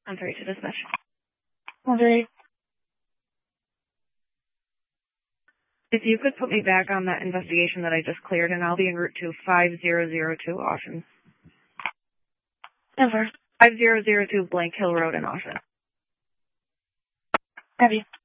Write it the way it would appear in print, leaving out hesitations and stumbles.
I'm 3 to dispatch. 138. If you could put me back on that investigation that I just cleared, and I'll be en route to 5002 Austin. Yes, sir. 5002 Blank Hill Road in Austin. Copy.